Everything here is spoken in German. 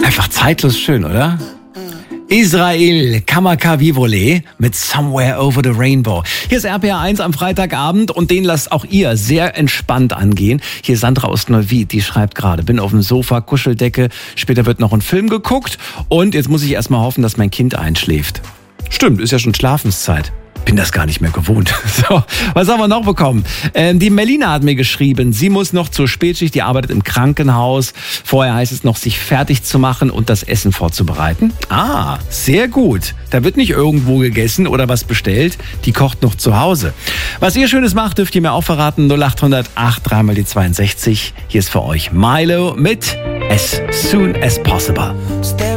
Einfach zeitlos schön, oder? Israel Kamakawiwo'ole mit Somewhere Over the Rainbow. Hier ist RPR1 am Freitagabend und den lasst auch ihr sehr entspannt angehen. Hier ist Sandra aus Neuwied, die schreibt gerade, bin auf dem Sofa, Kuscheldecke, später wird noch ein Film geguckt und jetzt muss ich erstmal hoffen, dass mein Kind einschläft. Stimmt, ist ja schon Schlafenszeit. Bin das gar nicht mehr gewohnt. So, was haben wir noch bekommen? Die Melina hat mir geschrieben, sie muss noch zur Spätschicht, die arbeitet im Krankenhaus. Vorher heißt es noch, sich fertig zu machen und das Essen vorzubereiten. Ah, sehr gut. Da wird nicht irgendwo gegessen oder was bestellt. Die kocht noch zu Hause. Was ihr Schönes macht, dürft ihr mir auch verraten. 0800 83 die 62. Hier ist für euch Milo mit As Soon As Possible.